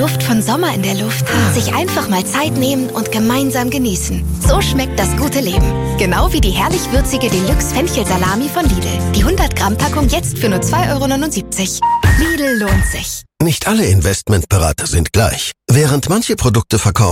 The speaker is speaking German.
Duft von Sommer in der Luft. Sich einfach mal Zeit nehmen und gemeinsam genießen. So schmeckt das gute Leben. Genau wie die herrlich würzige Deluxe-Fenchelsalami von Lidl. Die 100-Gramm-Packung jetzt für nur 2,79 €. Lidl lohnt sich. Nicht alle Investmentberater sind gleich. Während manche Produkte verkaufen,